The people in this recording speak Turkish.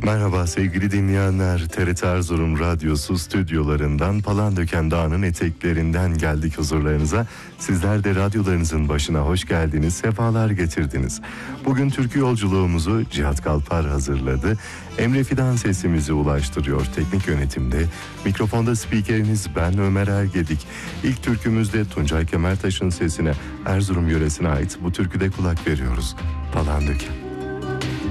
Merhaba sevgili dinleyenler, TRT Erzurum Radyosu stüdyolarından Palandöken Dağı'nın eteklerinden geldik huzurlarınıza. Sizler de radyolarınızın başına hoş geldiniz, sefalar getirdiniz. Bugün türkü yolculuğumuzu Cihat Kalpar hazırladı. Emre Fidan sesimizi ulaştırıyor teknik yönetimde. Mikrofonda spikeriniz ben Ömer Ergedik. İlk türkümüzde Tuncay Kemertaş'ın sesine, Erzurum yöresine ait bu türküde kulak veriyoruz. Palandöken.